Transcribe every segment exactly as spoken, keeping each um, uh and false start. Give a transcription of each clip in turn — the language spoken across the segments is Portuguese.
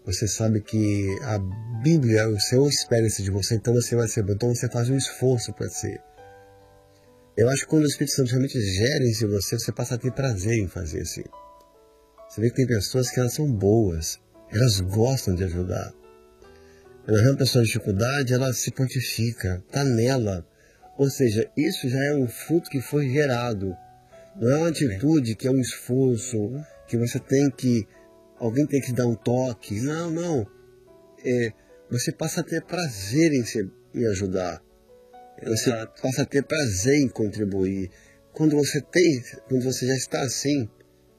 você sabe que a Bíblia, o Senhor espera isso de você, então você vai ser bom. Então você faz um esforço para ser. Eu acho que quando o Espírito Santo realmente gera isso em você, você passa a ter prazer em fazer assim. Você vê que tem pessoas que elas são boas, elas gostam de ajudar. Ela vê uma pessoa de dificuldade, ela se pontifica, está nela. Ou seja, isso já é um fruto que foi gerado. Não é uma atitude que é um esforço, que você tem que, alguém tem que dar um toque. Não, não. É, você passa a ter prazer em, ser, em ajudar. Você Exato. Passa a ter prazer em contribuir. Quando você tem, quando você já está assim,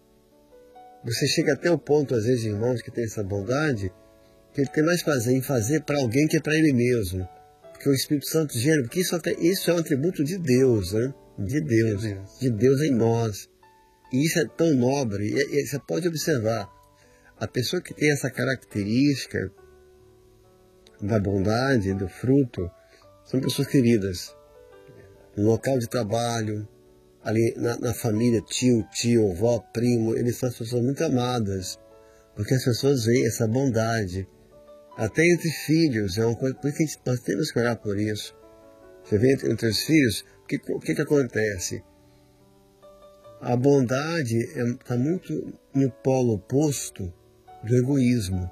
você chega até o ponto, às vezes, irmãos, que tem essa bondade, que ele tem mais prazer em fazer para alguém que para ele mesmo. Porque o Espírito Santo gera, porque isso, até, isso é um atributo de Deus, né? De Deus, de Deus, de Deus em nós. E isso é tão nobre, e, e você pode observar, a pessoa que tem essa característica da bondade, do fruto, são pessoas queridas. No local de trabalho, ali na, na família, tio, tio, avó, primo, eles são pessoas muito amadas, porque as pessoas veem essa bondade. Até entre filhos, é uma coisa, por que nós temos que olhar por isso. Você vê entre, entre os filhos, o que, o que, que acontece? A bondade está muito no polo oposto do egoísmo.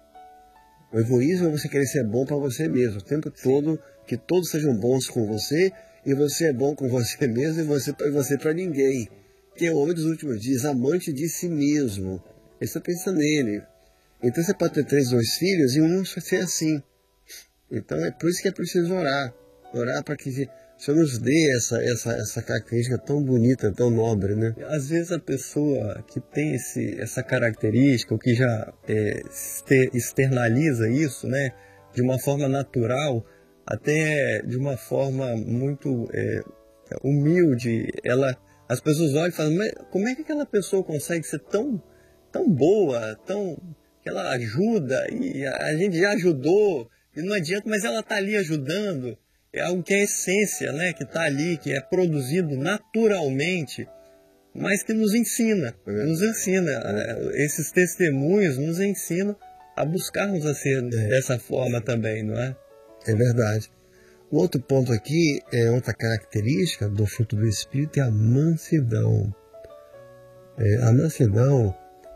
O egoísmo é você querer ser bom para você mesmo, o tempo todo, que todos sejam bons com você, e você é bom com você mesmo, e você, e você para ninguém. Que é o homem dos últimos dias, amante de si mesmo. Ele só pensa nele. Então você pode ter três, dois filhos e um ser assim. Então é por isso que é preciso orar. Orar para que o Senhor nos dê essa, essa, essa característica tão bonita, tão nobre, né? Às vezes a pessoa que tem esse, essa característica, ou que já é, externaliza isso, né, de uma forma natural, até de uma forma muito é, humilde, ela, as pessoas olham e falam, mas como é que aquela pessoa consegue ser tão, tão boa, tão... que ela ajuda, e a gente já ajudou, e não adianta, mas ela está ali ajudando, é algo que é essência, né? Que está ali, que é produzido naturalmente, mas que nos ensina, nos ensina, esses testemunhos nos ensinam a buscarmos a ser é. dessa forma também, não é? É verdade. O outro ponto aqui, é outra característica do fruto do Espírito, é a mansidão. É, a mansidão,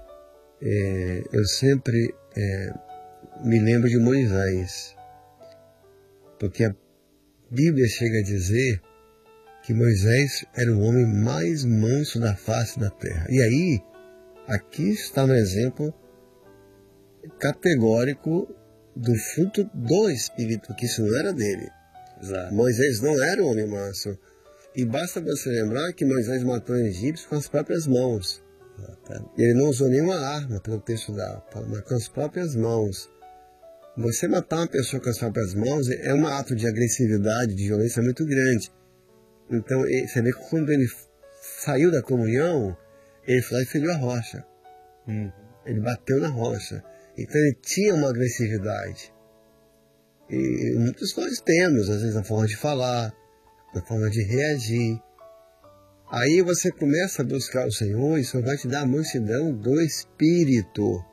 É, eu sempre é, me lembro de Moisés, porque a Bíblia chega a dizer que Moisés era o homem mais manso da face da terra. E aí, aqui está um exemplo categórico do fruto do Espírito, que isso não era dele. Exato. Moisés não era um homem manso. E basta você lembrar que Moisés matou egípcios com as próprias mãos. Ele não usou nenhuma arma, pelo texto da, mas com as próprias mãos. Você matar uma pessoa com as próprias mãos é um ato de agressividade, de violência muito grande. Então, você vê que quando ele saiu da comunhão, ele foi lá e feriu a rocha. Hum. Ele bateu na rocha. Então, ele tinha uma agressividade. E muitos nós temos, às vezes, na forma de falar, na forma de reagir. Aí você começa a buscar o Senhor e o Senhor vai te dar a mansidão do Espírito.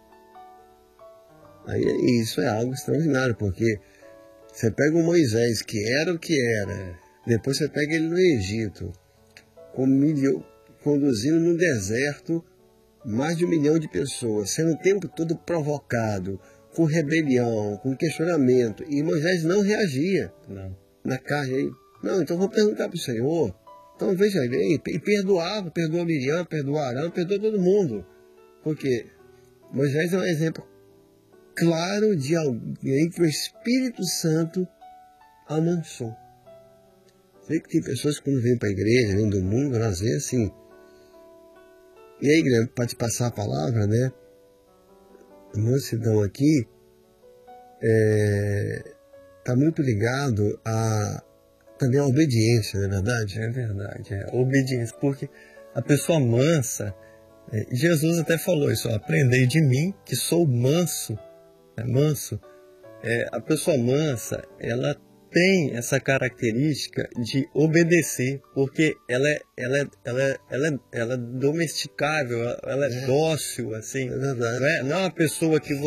Aí isso é algo extraordinário, porque você pega o Moisés, que era o que era, depois você pega ele no Egito, com milho, conduzindo no deserto mais de um milhão de pessoas, sendo o tempo todo provocado, com rebelião, com questionamento, e Moisés não reagia não. na carne. Aí, não, então vou perguntar para o Senhor. Então veja bem, e perdoava, perdoou Miriam, perdoou Arão, perdoou todo mundo. Porque Moisés é um exemplo claro de alguém que o Espírito Santo amansou. Sei que tem pessoas que quando vêm para a igreja, vêm do mundo, elas veem assim. E aí, Guilherme, para te passar a palavra, né? A mansidão aqui está é, muito ligado a também a obediência, não é verdade? É verdade, é obediência, porque a pessoa mansa, é, Jesus até falou isso, ó, aprendei de mim que sou manso, é, manso, é, a pessoa mansa, ela tem essa característica de obedecer, porque ela é, ela é, ela é, ela é, ela é domesticável, ela é, é dócil, assim, é verdade. Não, é, não é uma pessoa que